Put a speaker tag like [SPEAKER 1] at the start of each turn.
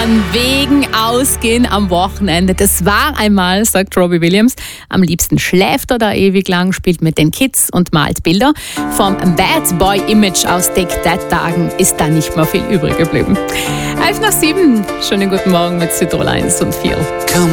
[SPEAKER 1] von wegen Ausgehen am Wochenende. Das war einmal, sagt Robbie Williams. Am liebsten schläft er da ewig lang, spielt mit den Kids und malt Bilder. Vom Bad Boy Image aus Take That Tagen ist da nicht mehr viel übrig geblieben. 5 nach 7. Schönen guten Morgen mit Südtirol 1 und 4.